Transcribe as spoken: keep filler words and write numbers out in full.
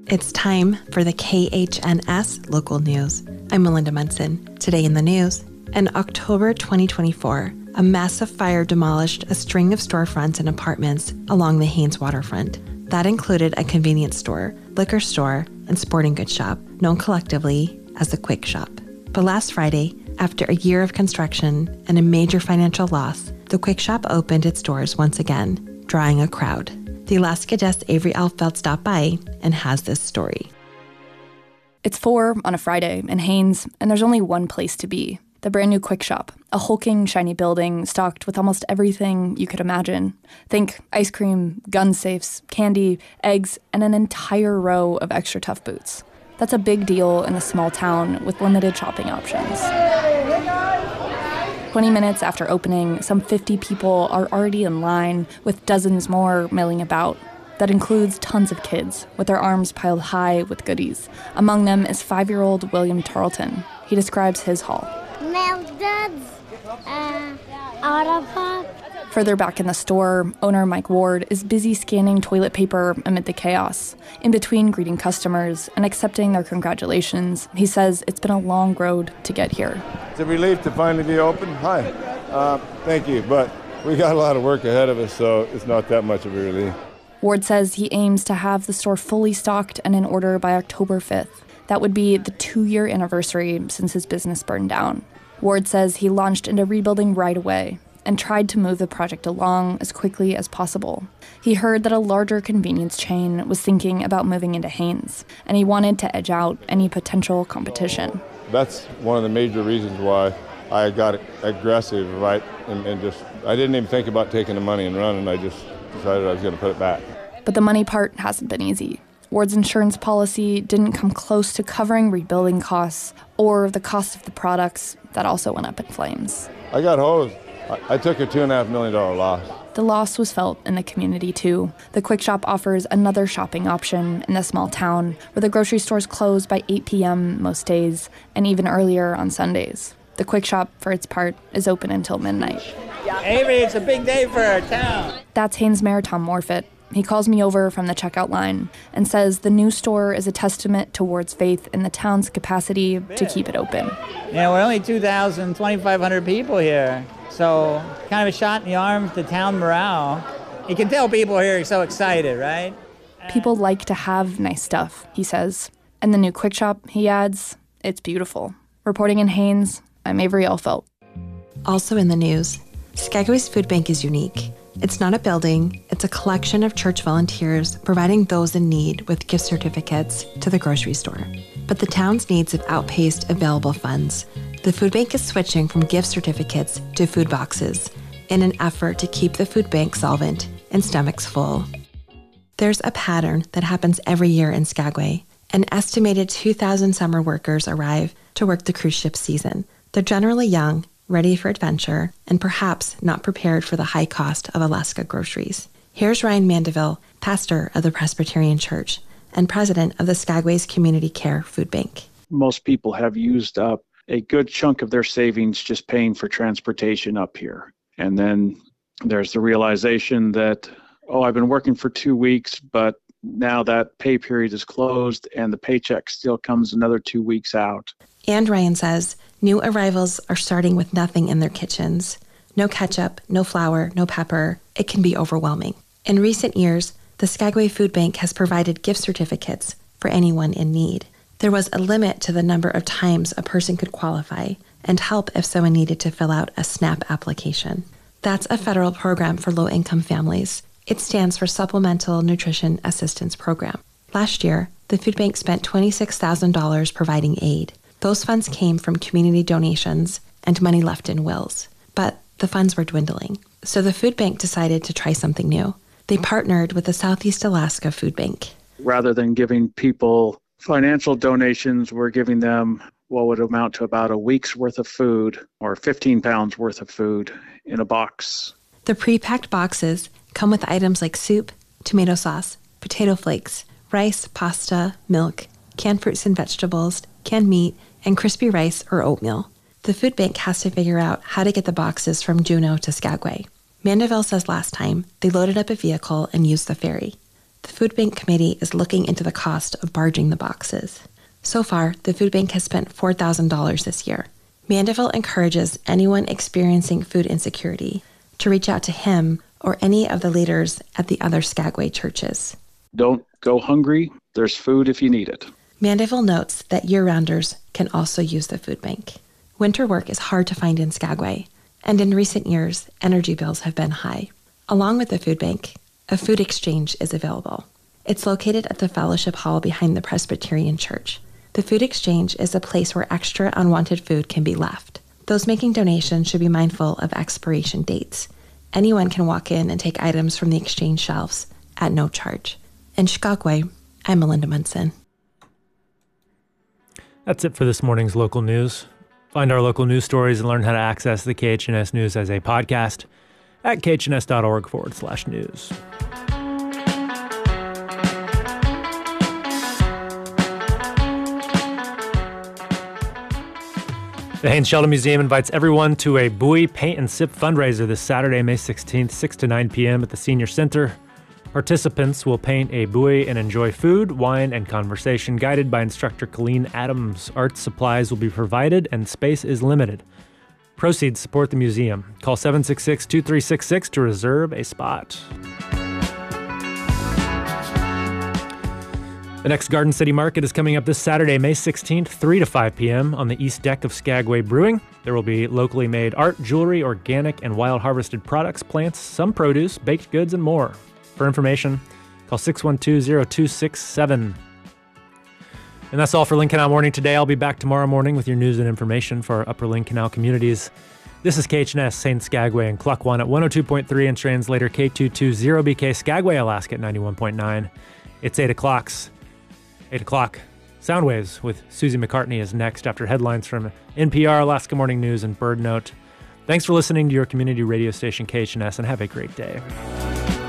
It's time for the K H N S local news. I'm Melinda Munson. Today in the news, in October twenty twenty-four, a massive fire demolished a string of storefronts and apartments along the Haines waterfront. That included a convenience store, liquor store, and sporting goods shop, known collectively as the Quick Shop. But last Friday, after a year of construction and a major financial loss, the Quick Shop opened its doors once again, drawing a crowd. The Alaska Desk Avery Alfeld stopped by and has this story. It's four on a Friday in Haines, and there's only one place to be. The brand new Quick Shop, a hulking, shiny building stocked with almost everything you could imagine. Think ice cream, gun safes, candy, eggs, and an entire row of extra tough boots. That's a big deal in a small town with limited shopping options. twenty minutes after opening, some fifty people are already in line, with dozens more milling about. That includes tons of kids, with their arms piled high with goodies. Among them is five-year-old William Tarleton. He describes his haul. Milk duds, uh, Autopop. Further back in the store, owner Mike Ward is busy scanning toilet paper amid the chaos. In between greeting customers and accepting their congratulations, he says it's been a long road to get here. It's a relief to finally be open. Hi. Uh, thank you, but we got a lot of work ahead of us, so it's not that much of a relief. Ward says he aims to have the store fully stocked and in order by October fifth. That would be the two-year anniversary since his business burned down. Ward says he launched into rebuilding right away and tried to move the project along as quickly as possible. He heard that a larger convenience chain was thinking about moving into Haines, and he wanted to edge out any potential competition. That's one of the major reasons why I got aggressive, right, and, and just, I didn't even think about taking the money and running. I just decided I was going to put it back. But the money part hasn't been easy. Ward's insurance policy didn't come close to covering rebuilding costs or the cost of the products that also went up in flames. I got hosed. I took a two and a half million dollar loss. The loss was felt in the community too. The Quick Shop offers another shopping option in the small town where the grocery stores close by eight p.m. most days and even earlier on Sundays. The Quick Shop, for its part, is open until midnight. Avery, it's a big day for our town. That's Haines Mayor Tom Morfitt. He calls me over from the checkout line and says the new store is a testament to Ward's faith in the town's capacity to keep it open. Yeah, we're only two thousand, twenty-five hundred people here. So kind of a shot in the arm to town morale. You can tell people here are so excited, right? People like to have nice stuff, he says. And the new Quick Shop, he adds, it's beautiful. Reporting in Haines, I'm Avery Alfeld. Also in the news, Skagway's Food Bank is unique. It's not a building, it's a collection of church volunteers providing those in need with gift certificates to the grocery store. But the town's needs have outpaced available funds. The food bank is switching from gift certificates to food boxes in an effort to keep the food bank solvent and stomachs full. There's a pattern that happens every year in Skagway. An estimated two thousand summer workers arrive to work the cruise ship season. They're generally young, ready for adventure, and perhaps not prepared for the high cost of Alaska groceries. Here's Ryan Mandeville, pastor of the Presbyterian Church and president of the Skagway's Community Care Food Bank. Most people have used up a good chunk of their savings just paying for transportation up here. And then there's the realization that, oh, I've been working for two weeks, but now that pay period is closed and the paycheck still comes another two weeks out. And Ryan says new arrivals are starting with nothing in their kitchens. No ketchup, no flour, no pepper. It can be overwhelming. In recent years, the Skagway Food Bank has provided gift certificates for anyone in need. There was a limit to the number of times a person could qualify and help if someone needed to fill out a SNAP application. That's a federal program for low-income families. It stands for Supplemental Nutrition Assistance Program. Last year, the food bank spent twenty-six thousand dollars providing aid. Those funds came from community donations and money left in wills. But the funds were dwindling. So the food bank decided to try something new. They partnered with the Southeast Alaska Food Bank. Rather than giving people financial donations, we're giving them what would amount to about a week's worth of food or fifteen pounds worth of food in a box. The pre-packed boxes come with items like soup, tomato sauce, potato flakes, rice, pasta, milk, canned fruits and vegetables, canned meat, and crispy rice or oatmeal. The food bank has to figure out how to get the boxes from Juneau to Skagway. Mandeville says last time they loaded up a vehicle and used the ferry. The Food Bank Committee is looking into the cost of barging the boxes. So far, the food bank has spent four thousand dollars this year. Mandeville encourages anyone experiencing food insecurity to reach out to him or any of the leaders at the other Skagway churches. Don't go hungry. There's food if you need it. Mandeville notes that year-rounders can also use the food bank. Winter work is hard to find in Skagway, and in recent years, energy bills have been high. Along with the food bank, a food exchange is available. It's located at the Fellowship Hall behind the Presbyterian Church. The food exchange is a place where extra unwanted food can be left. Those making donations should be mindful of expiration dates. Anyone can walk in and take items from the exchange shelves at no charge. In Skagway, I'm Melinda Munson. That's it for this morning's local news. Find our local news stories and learn how to access the K H N S News as a podcast at khns.org forward slash news. The Haynes Sheldon Museum invites everyone to a Bowie Paint and Sip fundraiser this Saturday, May sixteenth, six to nine p.m. at the Senior Center. Participants will paint a buoy and enjoy food, wine, and conversation guided by instructor Colleen Adams. Art supplies will be provided and space is limited. Proceeds support the museum. Call seven six six, two three six six to reserve a spot. The next Garden City Market is coming up this Saturday, May sixteenth, three to five p.m. on the east deck of Skagway Brewing. There will be locally made art, jewelry, organic, and wild harvested products, plants, some produce, baked goods, and more. For information, call six one two, zero two six seven. And that's all for Lynn Canal Morning today. I'll be back tomorrow morning with your news and information for our Upper Lynn Canal communities. This is K H N S, Saint Skagway and Cluck One at one oh two point three and translator K two two zero B K Skagway, Alaska at ninety-one point nine. It's eight o'clock. eight o'clock. Soundwaves with Susie McCartney is next after headlines from N P R, Alaska Morning News, and Bird Note. Thanks for listening to your community radio station K H N S and have a great day.